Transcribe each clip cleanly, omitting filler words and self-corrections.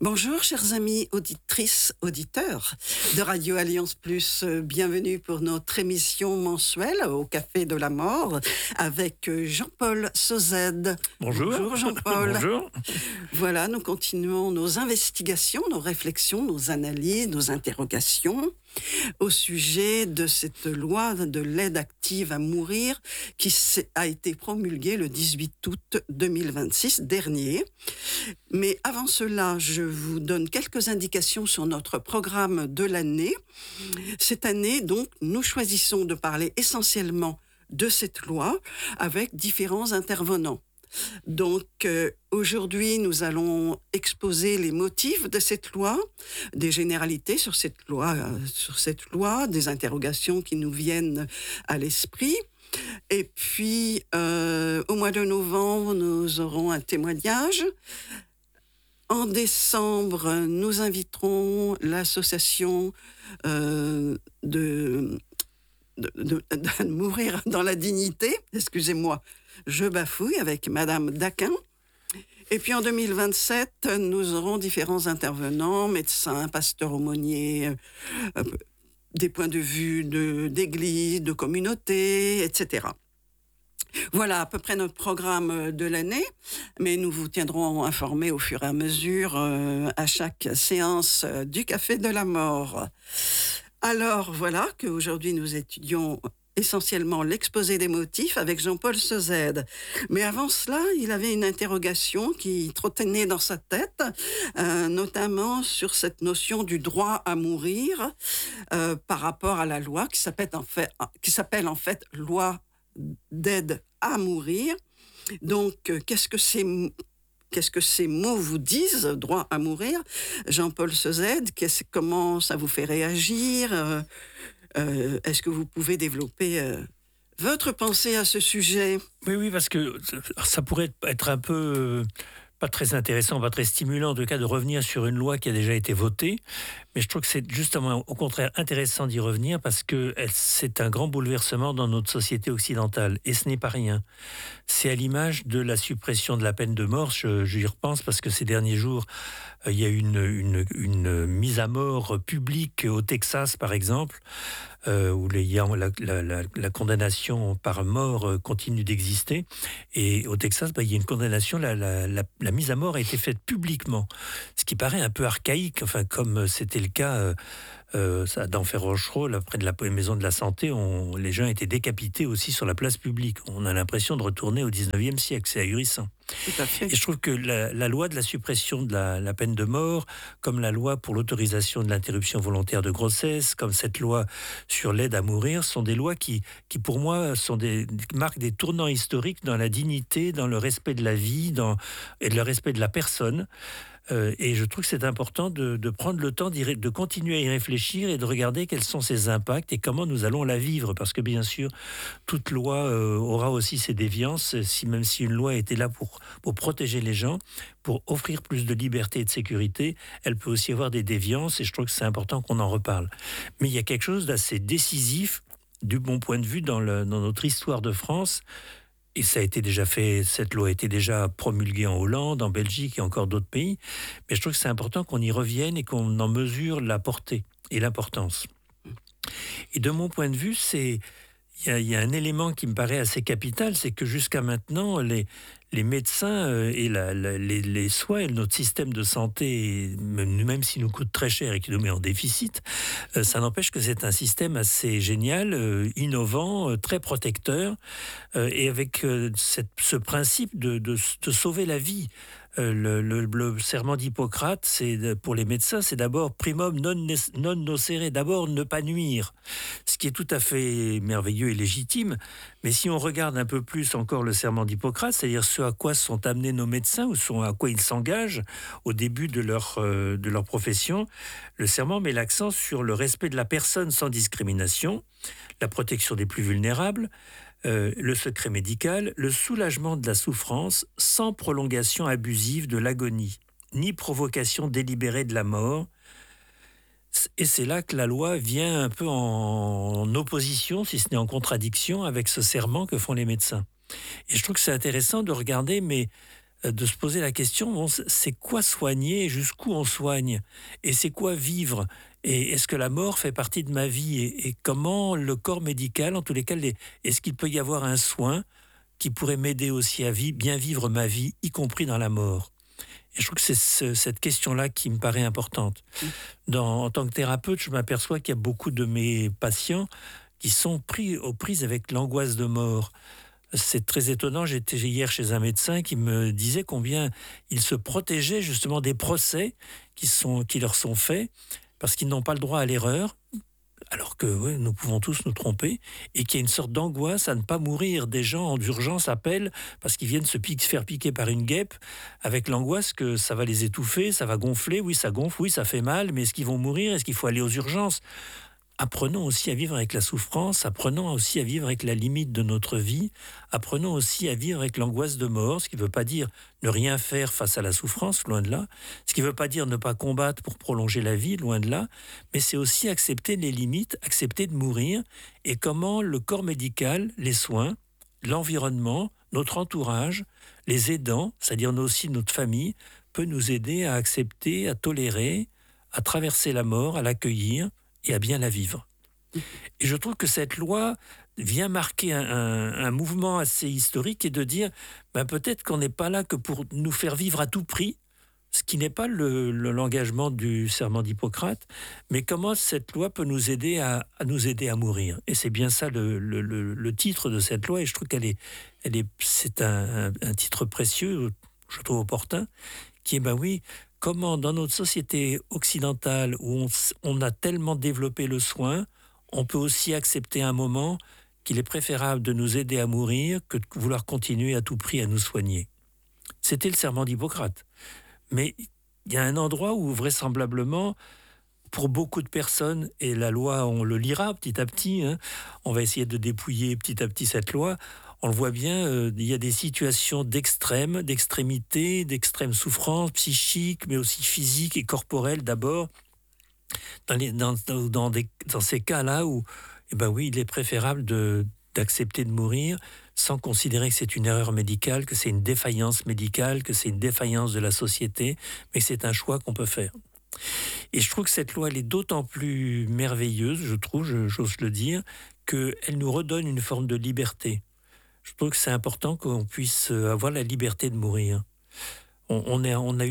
Bonjour, chers amis auditrices, auditeurs de Radio Alliance Plus. Bienvenue pour notre émission mensuelle au Café de la Mort avec Jean-Paul Sauzède. Bonjour. Bonjour Jean-Paul. Bonjour. Voilà, nous continuons nos investigations, nos réflexions, nos analyses, nos interrogations au sujet de cette loi de l'aide active à mourir qui a été promulguée le 18 août 2026 dernier. Mais avant cela, je vous donne quelques indications sur notre programme de l'année. Cette année, donc, nous choisissons de parler essentiellement de cette loi avec différents intervenants. Donc, aujourd'hui, nous allons exposer les motifs de cette loi, des généralités sur cette loi, des interrogations qui nous viennent à l'esprit. Et puis, au mois de novembre, nous aurons un témoignage. En décembre, nous inviterons l'association de mourir dans la dignité. Excusez-moi, je bafouille avec Madame Daquin. Et puis en 2027, nous aurons différents intervenants, médecins, pasteurs aumôniers, des points de vue d'église, de communauté, etc. Voilà à peu près notre programme de l'année, mais nous vous tiendrons informés au fur et à mesure à chaque séance du Café de la Mort. Alors voilà qu'aujourd'hui nous étudions essentiellement l'exposé des motifs avec Jean-Paul Sauzède. Mais avant cela, il avait une interrogation qui trottinait dans sa tête, notamment sur cette notion du droit à mourir par rapport à la loi qui s'appelle en fait loi d'aide à mourir. Donc, qu'est-ce que ces mots vous disent, droit à mourir? Jean-Paul Sauzède, comment ça vous fait réagir? Est-ce que vous pouvez développer votre pensée à ce sujet? Oui, parce que ça pourrait être un peu pas très intéressant, pas très stimulant, en tout cas, de revenir sur une loi qui a déjà été votée. Mais je trouve que c'est justement, au contraire, intéressant d'y revenir parce que c'est un grand bouleversement dans notre société occidentale. Et ce n'est pas rien. C'est à l'image de la suppression de la peine de mort. J'y repense parce que ces derniers jours, il y a eu une mise à mort publique au Texas, par exemple, où la condamnation par mort continue d'exister. Et au Texas, il y a une condamnation, la mise à mort a été faite publiquement. Ce qui paraît un peu archaïque, enfin, comme c'était le cas dans Ferrochereau, près de la maison de la santé, les gens étaient décapités aussi sur la place publique. On a l'impression de retourner au 19e siècle, c'est ahurissant. Tout à fait. Et je trouve que la loi de la suppression de la peine de mort, comme la loi pour l'autorisation de l'interruption volontaire de grossesse, comme cette loi sur l'aide à mourir, sont des lois qui pour moi, marquent des tournants historiques dans la dignité, dans le respect de la vie, et le respect de la personne. Et je trouve que c'est important de prendre le temps de continuer à y réfléchir et de regarder quels sont ses impacts et comment nous allons la vivre. Parce que bien sûr, toute loi aura aussi ses déviances, même si une loi était là pour protéger les gens, pour offrir plus de liberté et de sécurité, elle peut aussi avoir des déviances et je trouve que c'est important qu'on en reparle. Mais il y a quelque chose d'assez décisif, du bon point de vue, dans notre histoire de France. Et ça a été déjà fait, cette loi a été déjà promulguée en Hollande, en Belgique et encore d'autres pays. Mais je trouve que c'est important qu'on y revienne et qu'on en mesure la portée et l'importance. Et de mon point de vue, il y a un élément qui me paraît assez capital, c'est que jusqu'à maintenant, les médecins et les soins et notre système de santé, même s'il nous coûte très cher et qui nous met en déficit, ça n'empêche que c'est un système assez génial, innovant, très protecteur, et avec ce principe de sauver la vie. Le serment d'Hippocrate, pour les médecins, c'est d'abord primum non nocere, d'abord ne pas nuire, ce qui est tout à fait merveilleux et légitime. Mais si on regarde un peu plus encore le serment d'Hippocrate, c'est-à-dire ce à quoi sont amenés nos médecins ou à quoi ils s'engagent au début de leur profession, le serment met l'accent sur le respect de la personne sans discrimination, la protection des plus vulnérables, le secret médical, le soulagement de la souffrance sans prolongation abusive de l'agonie, ni provocation délibérée de la mort. Et c'est là que la loi vient un peu en opposition, si ce n'est en contradiction, avec ce serment que font les médecins. Et je trouve que c'est intéressant de regarder, mais de se poser la question, bon, c'est quoi soigner, jusqu'où on soigne, et c'est quoi vivre, et est-ce que la mort fait partie de ma vie, et comment le corps médical, en tous les cas, est-ce qu'il peut y avoir un soin qui pourrait m'aider aussi à bien vivre ma vie, y compris dans la mort. Et je trouve que c'est cette question-là qui me paraît importante. En tant que thérapeute, je m'aperçois qu'il y a beaucoup de mes patients qui sont pris aux prises avec l'angoisse de mort. C'est très étonnant, j'étais hier chez un médecin qui me disait combien ils se protégeaient justement des procès qui leur sont faits, parce qu'ils n'ont pas le droit à l'erreur, alors que nous pouvons tous nous tromper, et qu'il y a une sorte d'angoisse à ne pas mourir. Des gens en urgence appellent parce qu'ils viennent se faire piquer par une guêpe, avec l'angoisse que ça va les étouffer, ça va gonfler, oui ça gonfle, oui ça fait mal, mais est-ce qu'ils vont mourir, est-ce qu'il faut aller aux urgences? Apprenons aussi à vivre avec la souffrance, apprenons aussi à vivre avec la limite de notre vie, apprenons aussi à vivre avec l'angoisse de mort, ce qui ne veut pas dire ne rien faire face à la souffrance, loin de là, ce qui ne veut pas dire ne pas combattre pour prolonger la vie, loin de là, mais c'est aussi accepter les limites, accepter de mourir, et comment le corps médical, les soins, l'environnement, notre entourage, les aidants, c'est-à-dire aussi notre famille, peut nous aider à accepter, à tolérer, à traverser la mort, à l'accueillir, et à bien la vivre. Et je trouve que cette loi vient marquer un mouvement assez historique et de dire peut-être qu'on n'est pas là que pour nous faire vivre à tout prix, ce qui n'est pas l'engagement du serment d'Hippocrate, mais comment cette loi peut nous aider à nous aider à mourir. Et c'est bien ça le titre de cette loi, et je trouve c'est un titre précieux, je trouve opportun, qui est oui, comment dans notre société occidentale où on a tellement développé le soin, on peut aussi accepter un moment qu'il est préférable de nous aider à mourir que de vouloir continuer à tout prix à nous soigner. C'était le serment d'Hippocrate. Mais il y a un endroit où vraisemblablement, pour beaucoup de personnes, et la loi, on le lira petit à petit, on va essayer de dépouiller petit à petit cette loi. On le voit bien, il y a des situations d'extrémité, d'extrême souffrance psychique, mais aussi physique et corporelle d'abord. Dans ces cas-là où, oui, il est préférable d'accepter de mourir sans considérer que c'est une erreur médicale, que c'est une défaillance médicale, que c'est une défaillance de la société, mais que c'est un choix qu'on peut faire. Et je trouve que cette loi, elle est d'autant plus merveilleuse, j'ose le dire, qu'elle nous redonne une forme de liberté. Je trouve que c'est important qu'on puisse avoir la liberté de mourir. On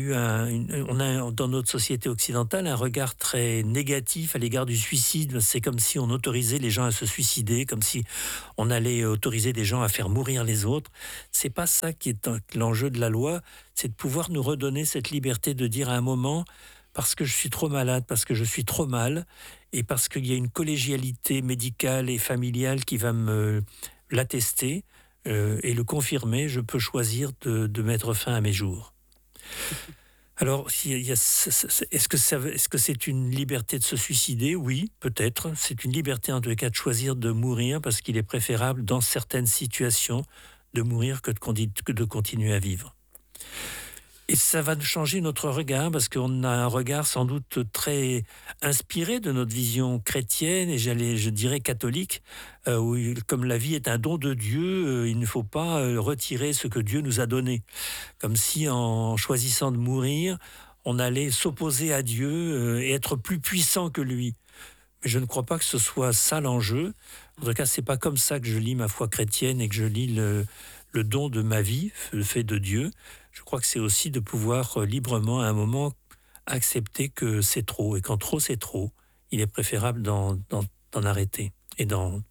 a dans notre société occidentale un regard très négatif à l'égard du suicide. C'est comme si on autorisait les gens à se suicider, comme si on allait autoriser des gens à faire mourir les autres. C'est pas ça qui est l'enjeu de la loi, c'est de pouvoir nous redonner cette liberté de dire à un moment, parce que je suis trop malade, parce que je suis trop mal, et parce qu'il y a une collégialité médicale et familiale qui va me l'attester et le confirmer, je peux choisir de mettre fin à mes jours. Alors, est-ce que c'est une liberté de se suicider? Oui, peut-être. C'est une liberté en tous les cas de choisir de mourir parce qu'il est préférable dans certaines situations de mourir que de continuer à vivre. Et ça va changer notre regard parce qu'on a un regard sans doute très inspiré de notre vision chrétienne et je dirais catholique, où comme la vie est un don de Dieu, il ne faut pas retirer ce que Dieu nous a donné. Comme si en choisissant de mourir, on allait s'opposer à Dieu et être plus puissant que lui. Mais je ne crois pas que ce soit ça l'enjeu. En tout cas, c'est pas comme ça que je lis ma foi chrétienne et que je lis le don de ma vie, le fait de Dieu. Je crois que c'est aussi de pouvoir librement, à un moment, accepter que c'est trop. Et quand trop, c'est trop, il est préférable d'en arrêter et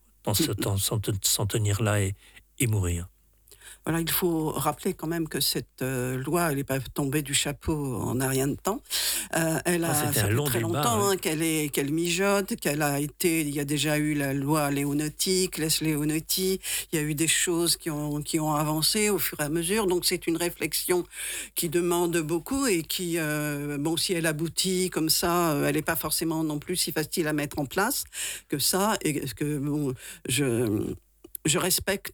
s'en tenir là et mourir. Voilà, il faut rappeler quand même que cette loi, elle n'est pas tombée du chapeau en un rien de temps. Ça fait très longtemps qu'elle mijote, il y a déjà eu la loi Leonetti, Claes-Leonetti, il y a eu des choses qui ont avancé au fur et à mesure. Donc c'est une réflexion qui demande beaucoup et qui, si elle aboutit comme ça, elle n'est pas forcément non plus si facile à mettre en place que ça. Et que je respecte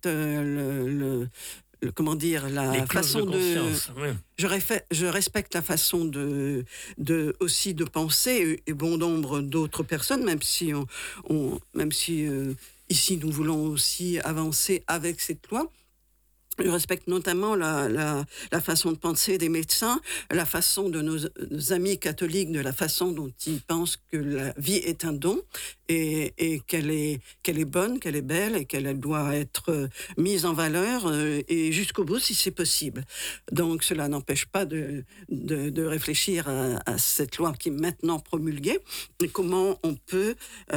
la façon de oui. Je respecte la façon aussi de penser et bon nombre d'autres personnes, même si ici nous voulons aussi avancer avec cette loi. Je respecte notamment la façon de penser des médecins, la façon de nos amis catholiques, de la façon dont ils pensent que la vie est un don et qu'elle est bonne, qu'elle est belle et qu'elle doit être mise en valeur et jusqu'au bout si c'est possible. Donc cela n'empêche pas de réfléchir à cette loi qui est maintenant promulguée et comment on peut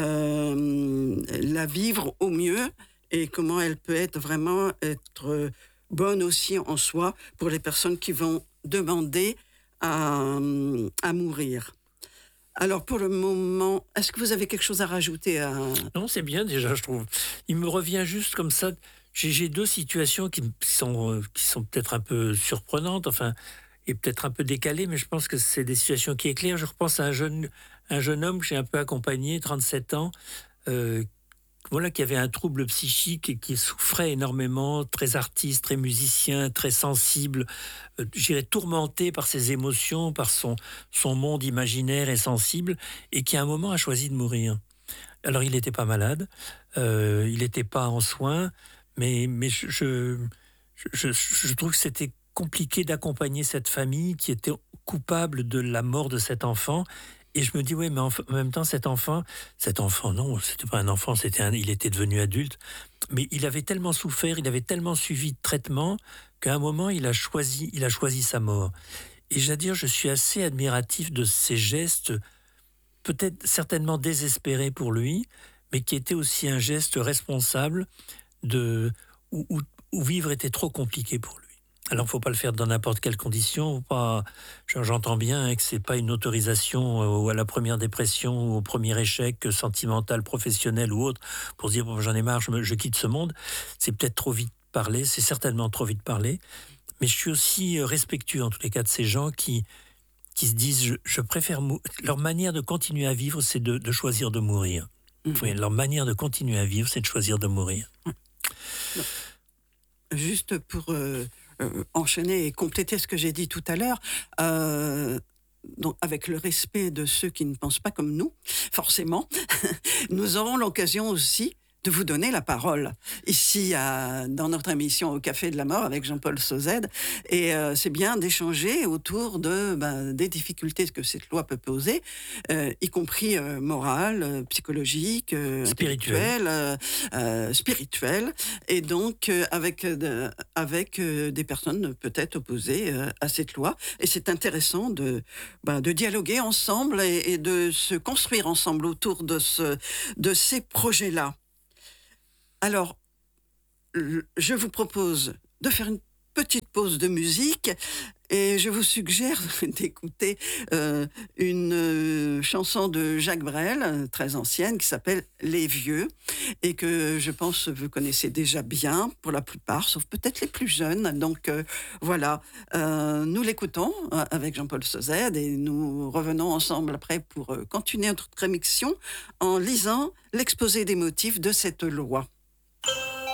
la vivre au mieux et comment elle peut vraiment être bonne aussi en soi pour les personnes qui vont demander à mourir. Alors pour le moment, est-ce que vous avez quelque chose à rajouter Non, c'est bien déjà, je trouve. Il me revient juste comme ça. J'ai deux situations qui sont peut-être un peu surprenantes, enfin, et peut-être un peu décalées, mais je pense que c'est des situations qui éclairent. Je repense à un jeune homme que j'ai un peu accompagné, 37 ans, euh, voilà, qui avait un trouble psychique et qui souffrait énormément, très artiste, très musicien, très sensible, je dirais tourmenté par ses émotions, par son monde imaginaire et sensible, et qui à un moment a choisi de mourir. Alors il n'était pas malade, il n'était pas en soins, mais je trouve que c'était compliqué d'accompagner cette famille qui était coupable de la mort de cet enfant. Et je me dis, oui, mais en même temps, cet enfant, non, c'était pas un enfant, il était devenu adulte, mais il avait tellement souffert, il avait tellement suivi de traitement qu'à un moment, il a choisi sa mort. Et je dois dire, je suis assez admiratif de ces gestes, peut-être certainement désespérés pour lui, mais qui étaient aussi un geste responsable de où vivre était trop compliqué pour lui. Alors, il ne faut pas le faire dans n'importe quelle condition. J'entends bien que ce n'est pas une autorisation à la première dépression ou au premier échec sentimental, professionnel ou autre, pour se dire bon, j'en ai marre, je quitte ce monde. C'est peut-être trop vite parlé, c'est certainement trop vite parlé. Mais je suis aussi respectueux, en tous les cas, de ces gens qui se disent je préfère leur manière de continuer à vivre, c'est de choisir de mourir. Oui, leur manière de continuer à vivre, c'est de choisir de mourir. Juste pour enchaîner et compléter ce que j'ai dit tout à l'heure, donc avec le respect de ceux qui ne pensent pas comme nous, forcément, nous aurons l'occasion aussi de vous donner la parole ici dans notre émission Au Café de la Mort avec Jean-Paul Sauzède. Et c'est bien d'échanger autour des difficultés que cette loi peut poser, y compris morales, psychologiques, intellectuelles, spirituelles, et donc avec des personnes peut-être opposées à cette loi. Et c'est intéressant de dialoguer ensemble et de se construire ensemble autour de ces projets-là. Alors, je vous propose de faire une petite pause de musique et je vous suggère d'écouter une chanson de Jacques Brel, très ancienne, qui s'appelle « Les Vieux » et que je pense vous connaissez déjà bien pour la plupart, sauf peut-être les plus jeunes. Donc voilà, nous l'écoutons avec Jean-Paul Sauzède et nous revenons ensemble après pour continuer notre émission en lisant l'exposé des motifs de cette loi.